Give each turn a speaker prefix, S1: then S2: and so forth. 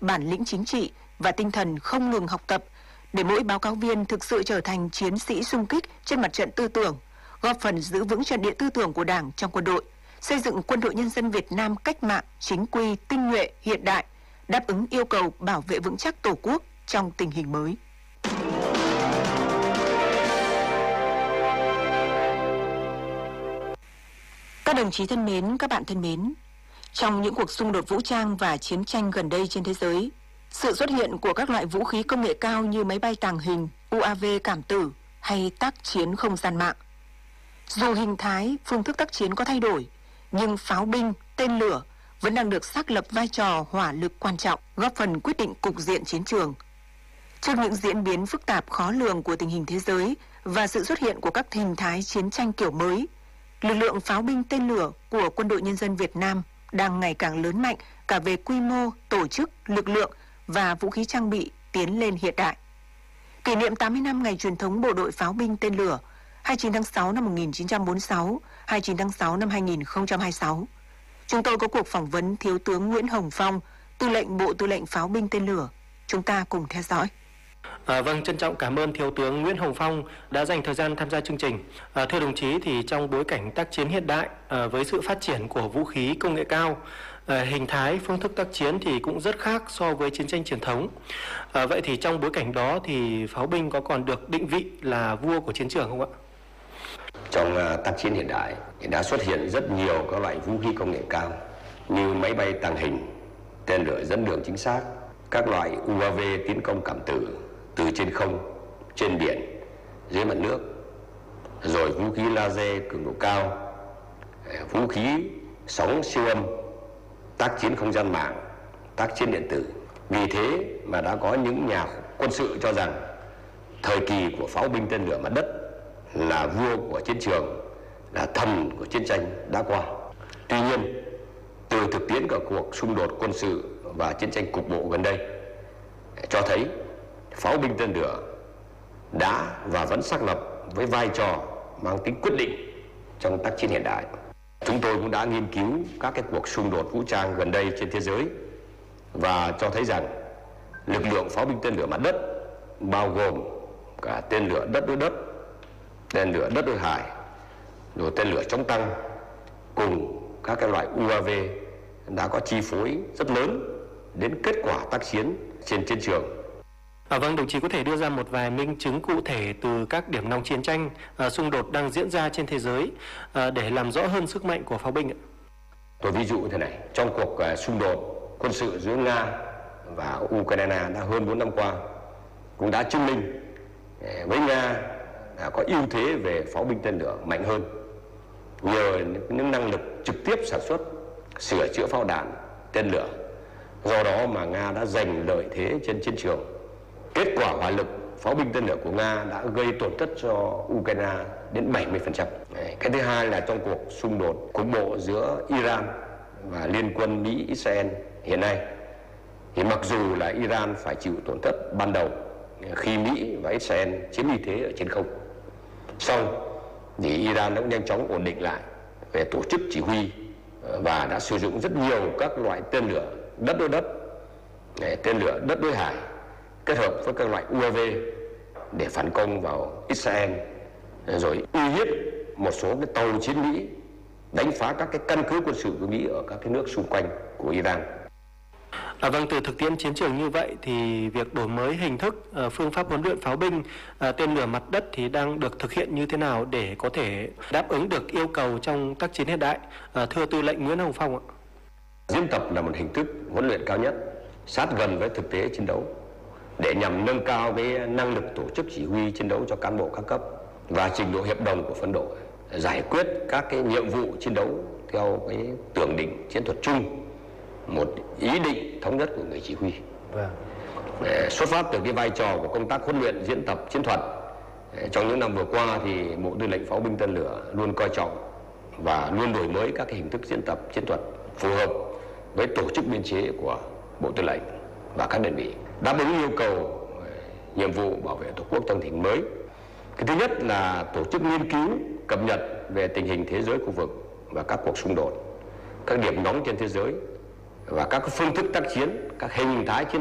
S1: bản lĩnh chính trị và tinh thần không ngừng học tập để mỗi báo cáo viên thực sự trở thành chiến sĩ xung kích trên mặt trận tư tưởng, góp phần giữ vững trận địa tư tưởng của Đảng trong quân đội, xây dựng Quân đội Nhân dân Việt Nam cách mạng, chính quy, tinh nhuệ, hiện đại, đáp ứng yêu cầu bảo vệ vững chắc Tổ quốc trong tình hình mới. Các đồng chí thân mến, các bạn thân mến, trong những cuộc xung đột vũ trang và chiến tranh gần đây trên thế giới, sự xuất hiện của các loại vũ khí công nghệ cao như máy bay tàng hình, UAV cảm tử hay tác chiến không gian mạng. Dù hình thái, phương thức tác chiến có thay đổi, nhưng pháo binh, tên lửa vẫn đang được xác lập vai trò hỏa lực quan trọng, góp phần quyết định cục diện chiến trường. Trước những diễn biến phức tạp khó lường của tình hình thế giới và sự xuất hiện của các hình thái chiến tranh kiểu mới, lực lượng pháo binh tên lửa của Quân đội Nhân dân Việt Nam đang ngày càng lớn mạnh cả về quy mô, tổ chức, lực lượng và vũ khí trang bị tiến lên hiện đại. Kỷ niệm 80 năm ngày truyền thống Bộ đội Pháo binh tên lửa 29 tháng 6 năm 1946, 29 tháng 6 năm 2026. Chúng tôi có cuộc phỏng vấn Thiếu tướng Nguyễn Hồng Phong, Tư lệnh Bộ Tư lệnh Pháo binh tên lửa. Chúng ta cùng theo dõi.
S2: Vâng, trân trọng cảm ơn Thiếu tướng Nguyễn Hồng Phong đã dành thời gian tham gia chương trình. Thưa đồng chí, thì trong bối cảnh tác chiến hiện đại với sự phát triển của vũ khí công nghệ cao, hình thái, phương thức tác chiến thì cũng rất khác so với chiến tranh truyền thống. Vậy thì trong bối cảnh đó thì pháo binh có còn được định vị là vua của chiến trường không ạ?
S3: Trong tác chiến hiện đại thì đã xuất hiện rất nhiều các loại vũ khí công nghệ cao như máy bay tàng hình, tên lửa dẫn đường chính xác, các loại UAV tiến công cảm tử từ trên không, trên biển, dưới mặt nước, rồi vũ khí laser cường độ cao, vũ khí sóng siêu âm, tác chiến không gian mạng, tác chiến điện tử. Vì thế mà đã có những nhà quân sự cho rằng thời kỳ của pháo binh tên lửa mặt đất là vua của chiến trường, là thần của chiến tranh đã qua. Tuy nhiên, từ thực tiễn của cuộc xung đột quân sự và chiến tranh cục bộ gần đây cho thấy pháo binh tên lửa đã và vẫn xác lập với vai trò mang tính quyết định trong tác chiến hiện đại. Chúng tôi cũng đã nghiên cứu các cuộc xung đột vũ trang gần đây trên thế giới và cho thấy rằng lực lượng pháo binh tên lửa mặt đất bao gồm cả tên lửa đất đối đất, tên lửa đất đối hải, rồi tên lửa chống tăng cùng các loại UAV đã có chi phối rất lớn đến kết quả tác chiến trên chiến trường.
S2: Vâng, đồng chí có thể đưa ra một vài minh chứng cụ thể từ các điểm nóng chiến tranh, xung đột đang diễn ra trên thế giới để làm rõ hơn sức mạnh của pháo binh ạ?
S3: Tôi ví dụ như thế này, trong cuộc xung đột quân sự giữa Nga và Ukraine đã hơn 4 năm qua cũng đã chứng minh với Nga đã có ưu thế về pháo binh tên lửa mạnh hơn nhờ những năng lực trực tiếp sản xuất, sửa chữa pháo đạn, tên lửa. Do đó mà Nga đã giành lợi thế trên chiến trường. Kết quả hỏa lực pháo binh tên lửa của Nga đã gây tổn thất cho Ukraine đến 70%. Cái thứ hai là trong cuộc xung đột cục bộ giữa Iran và Liên quân Mỹ-Israel hiện nay, thì mặc dù là Iran phải chịu tổn thất ban đầu khi Mỹ và Israel chiếm ưu thế ở trên không, song thì Iran đã nhanh chóng ổn định lại về tổ chức chỉ huy và đã sử dụng rất nhiều các loại tên lửa đất đối đất, tên lửa đất đối hải kết hợp với các loại UAV để phản công vào Israel, rồi uy hiếp một số cái tàu chiến Mỹ, đánh phá các cái căn cứ quân sự của Mỹ ở các cái nước xung quanh của Iran.
S2: Vâng, từ thực tiễn chiến trường như vậy thì việc đổi mới hình thức, phương pháp huấn luyện pháo binh, tên lửa mặt đất thì đang được thực hiện như thế nào để có thể đáp ứng được yêu cầu trong tác chiến hiện đại? Thưa Tư lệnh Nguyễn Hồng Phong ạ.
S3: Diễn tập là một hình thức huấn luyện cao nhất, sát gần với thực tế chiến đấu để nhằm nâng cao cái năng lực tổ chức chỉ huy chiến đấu cho cán bộ các cấp và trình độ hiệp đồng của phân đội, giải quyết các cái nhiệm vụ chiến đấu theo cái tưởng định chiến thuật chung, một ý định thống nhất của người chỉ huy. Xuất phát từ cái vai trò của công tác huấn luyện diễn tập chiến thuật, trong những năm vừa qua thì Bộ Tư lệnh Pháo binh tên lửa luôn coi trọng và luôn đổi mới các cái hình thức diễn tập chiến thuật phù hợp với tổ chức biên chế của Bộ Tư lệnh và các đơn vị, đáp ứng yêu cầu nhiệm vụ bảo vệ Tổ quốc trong tình hình mới. Cái thứ nhất là tổ chức nghiên cứu, cập nhật về tình hình thế giới khu vực và các cuộc xung đột, các điểm nóng trên thế giới và các phương thức tác chiến, các hình thái chiến